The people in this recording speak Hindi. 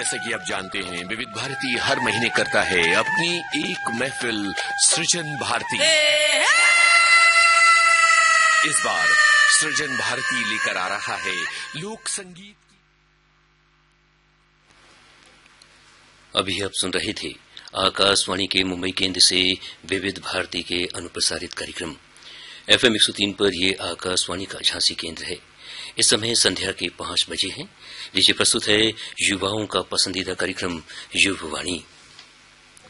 जैसा कि आप जानते हैं, विविध भारती हर महीने करता है अपनी एक महफिल सृजन भारती। इस बार सृजन भारती लेकर आ रहा है लोक संगीत। अभी आप सुन रहे थे आकाशवाणी के मुंबई केंद्र से विविध भारती के अनुप्रसारित कार्यक्रम। FM 103 पर यह आकाशवाणी का झांसी केंद्र है। इस समय संध्या के 5 बजे हैं। लीजिए प्रस्तुत है युवाओं का पसंदीदा कार्यक्रम युववाणी।